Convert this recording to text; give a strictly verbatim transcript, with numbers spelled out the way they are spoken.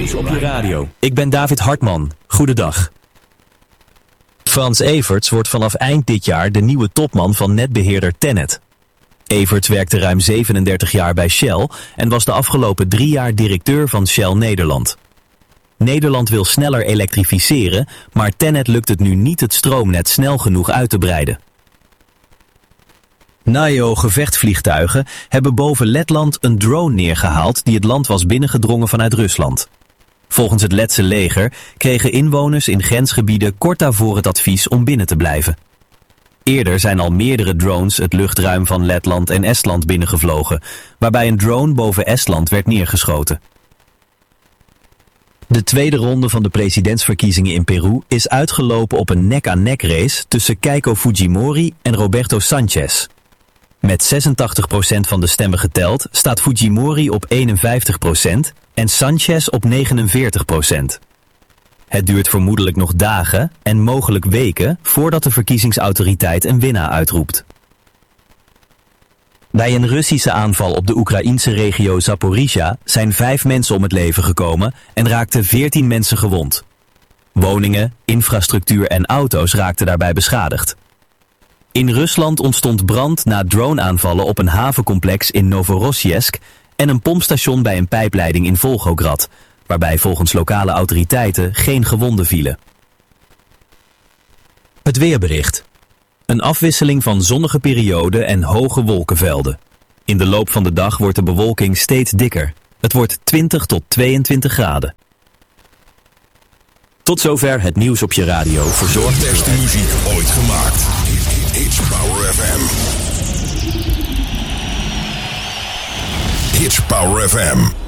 Nieuws op je radio. Ik ben David Hartman. Goedendag. Frans Everts wordt vanaf eind dit jaar de nieuwe topman van netbeheerder TenneT. Everts werkte ruim zevenendertig jaar bij Shell en was de afgelopen drie jaar directeur van Shell Nederland. Nederland wil sneller elektrificeren, maar TenneT lukt het nu niet het stroomnet snel genoeg uit te breiden. NAIO-gevechtsvliegtuigen hebben boven Letland een drone neergehaald die het land was binnengedrongen vanuit Rusland. Volgens het Letse leger kregen inwoners in grensgebieden kort daarvoor het advies om binnen te blijven. Eerder zijn al meerdere drones het luchtruim van Letland en Estland binnengevlogen, waarbij een drone boven Estland werd neergeschoten. De tweede ronde van de presidentsverkiezingen in Peru is uitgelopen op een nek-aan-nek race tussen Keiko Fujimori en Roberto Sanchez. Met zesentachtig procent van de stemmen geteld staat Fujimori op eenenvijftig procent en Sanchez op negenenveertig procent. Het duurt vermoedelijk nog dagen en mogelijk weken voordat de verkiezingsautoriteit een winnaar uitroept. Bij een Russische aanval op de Oekraïense regio Zaporizhia zijn vijf mensen om het leven gekomen en raakten veertien mensen gewond. Woningen, infrastructuur en auto's raakten daarbij beschadigd. In Rusland ontstond brand na droneaanvallen op een havencomplex in Novorossiysk en een pompstation bij een pijpleiding in Volgograd, waarbij volgens lokale autoriteiten geen gewonden vielen. Het weerbericht. Een afwisseling van zonnige perioden en hoge wolkenvelden. In de loop van de dag wordt de bewolking steeds dikker. Het wordt twintig tot tweeëntwintig graden. Tot zover het nieuws op je radio, verzorgd door beste muziek ooit gemaakt. Hits Power F M. Hits Power F M.